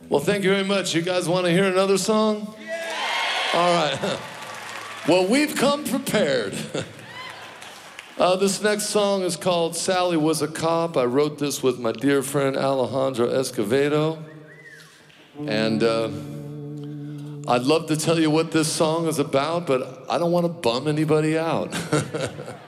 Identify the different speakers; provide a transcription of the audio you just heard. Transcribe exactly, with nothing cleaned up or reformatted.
Speaker 1: Well, thank you very much. You guys want to hear another song? Yeah! All right. Well, we've come prepared. uh, this next song is called Sally Was a Cop. I wrote this with my dear friend Alejandro Escovedo. And uh, I'd love to tell you what this song is about, but I don't want to bum anybody out.